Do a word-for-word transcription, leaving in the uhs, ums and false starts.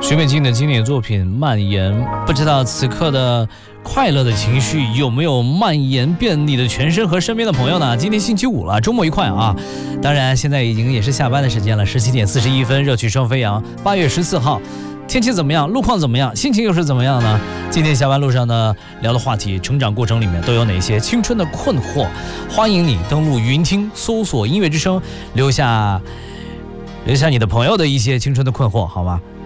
许美静的经典作品《蔓延》，不知道此刻的快乐的情绪有没有蔓延遍你的全身和身边的朋友呢？今天星期五了，周末愉快啊！当然，现在已经也是下班的时间了，十七点四十一分，热曲双飞扬。八月十四号，天气怎么样？路况怎么样？心情又是怎么样呢？今天下班路上呢，聊的话题，成长过程里面都有哪些青春的困惑？欢迎你登录云听，搜索音乐之声，留下留下你的朋友的一些青春的困惑，好吗？